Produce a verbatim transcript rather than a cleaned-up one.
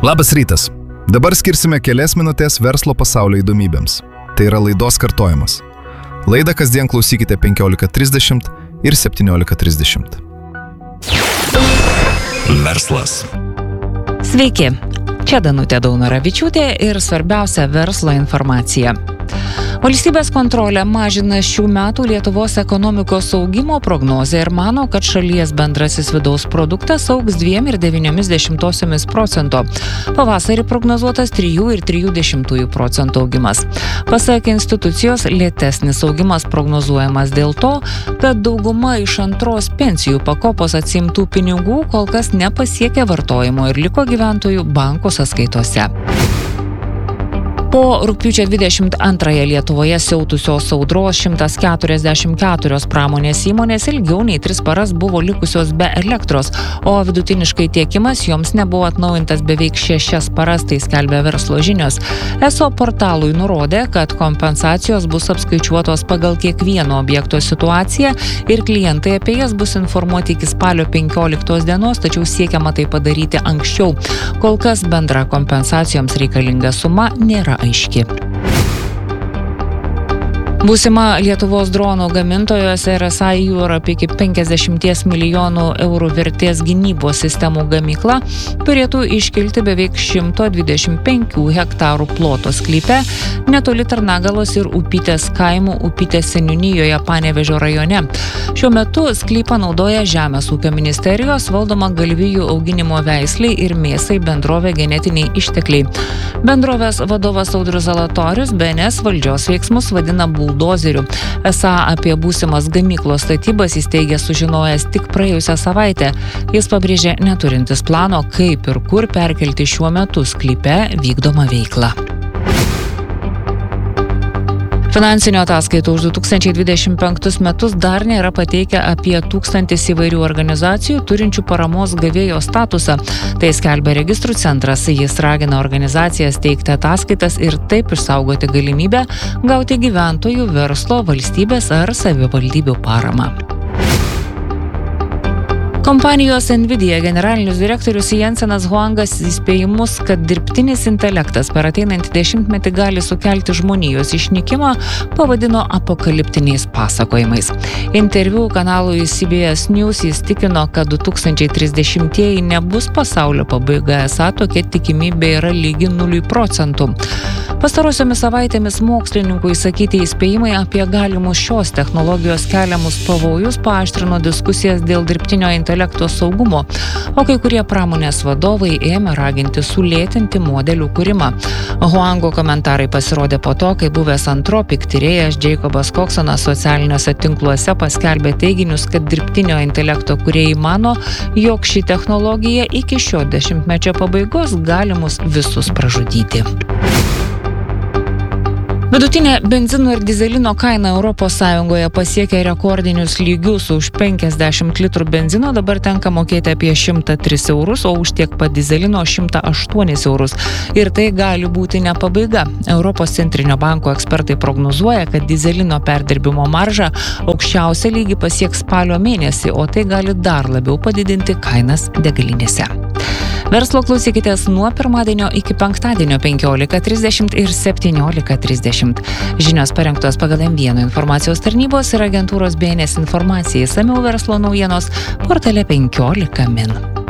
Labas rytas. Dabar skirsime kelias minutės verslo pasaulio įdomybėms. Tai yra laidos kartojimas. Laidą kasdien klausykite penkiolika trisdešimt ir septyniolika trisdešimt. Verslas. Sveiki, čia Danutė Daunoravičiūtė ir svarbiausia verslo informacija. Valstybės kontrolė mažina šių metų Lietuvos ekonomikos augimo prognozę ir mano, kad šalies bendrasis vidaus produktas augs dvi ir devyni dešimtosios procento. Pavasarį prognozuotas tris ir tris dešimtųjų procento augimas. Pasak institucijos, lėtesnis augimas prognozuojamas dėl to, kad dauguma iš antros pensijų pakopos atsiimtų pinigų kol kas nepasiekė vartojimo ir liko gyventojų bankų sąskaitose. Po rugpjūčio dvidešimt antrąją Lietuvoje siautusios audros šimtas keturiasdešimt keturios pramonės įmonės ilgiau nei tris paras buvo likusios be elektros, o vidutiniškai tiekimas joms nebuvo atnaujintas beveik šešias paras, tai skelbia Verslo žinios. Eso portalui nurodė, kad kompensacijos bus apskaičiuotos pagal kiekvieno objekto situaciją ir klientai apie jas bus informuoti iki spalio penkioliktos dienos, tačiau siekiama tai padaryti anksčiau. Kol kas bendra kompensacijoms reikalinga suma nėra aiški. Būsima Lietuvos dronų gamintojos R S I Europe iki penkiasdešimt milijonų eurų vertės gynybos sistemų gamykla turėtų iškilti beveik šimto dvidešimt penkių hektarų ploto sklype netoli Tarnagalos ir Upytės kaimų Upytės seniūnijoje Panevėžio rajone. Šiuo metu sklypą naudoja Žemės ūkio ministerijos valdoma galvijų auginimo veisliai ir mėsai bendrovė Genetiniai ištekliai. Bendrovės vadovas Audrius Zalatorius B N S valdžios veiksmus vadina buldozeriu. Esą apie būsimas gamyklos statybas jis teigia sužinojęs tik praėjusią savaitę. Jis pabrėžė neturintis plano, kaip ir kur perkelti šiuo metu sklype vykdomą veiklą. Finansinių ataskaitų už du tūkstančiai dvidešimt penktus metus dar nėra pateikę apie tūkstantis įvairių organizacijų turinčių paramos gavėjo statusą. Tai skelbia registrų centras. Jis ragina organizacijas teikti ataskaitas ir taip išsaugoti galimybę gauti gyventojų, verslo, valstybės ar savivaldybių paramą. Kompanijos Nvidia generalinis direktorius Jensenas Huangas įspėjimus, kad dirbtinis intelektas per ateinantį dešimtmetį gali sukelti žmonijos išnykimą, pavadino apokaliptiniais pasakojimais. Interviu kanalui C B S News jis tikino, kad du tūkstančiai trisdešimtieji nebus pasaulio pabaiga, esą tokia tikimybė yra lygi nuliui procentų. Pastarosiomis savaitėmis mokslininkų įsakyti įspėjimai apie galimus šios technologijos keliamus pavojus paaštrino diskusijas dėl dirbtinio intelekto saugumo, o kai kurie pramonės vadovai ėmė raginti sulėtinti modelių kūrimą. Huango komentarai pasirodė po to, kai buvęs Anthropic tyrėjas Jacobas Coxonas socialiniuose tinkluose paskelbė teiginius, kad dirbtinio intelekto kūrėjai mano, jog ši technologija iki šio dešimtmečio pabaigos gali mus visus pražudyti. Vidutinė benzino ir dizelino kaina Europos Sąjungoje pasiekė rekordinius lygius. Už penkiasdešimt litrų benzino dabar tenka mokėti apie šimtą tris eurus, o už tiek pat dizelino šimtą aštuonis eurus. Ir tai gali būti ne pabaiga. Europos centrinio banko ekspertai prognozuoja, kad dizelino perdirbimo marža aukščiausią lygį pasieks spalio mėnesį, o tai gali dar labiau padidinti kainas degalinėse. Verslo klausykitės nuo pirmadienio iki penktadienio penkiolika trisdešimt ir septyniolika trisdešimt. Žinios parengtos pagal M vienas informacijos tarnybos ir agentūros B N S informacijai. Išsamiau verslo naujienos portale penkiolika min.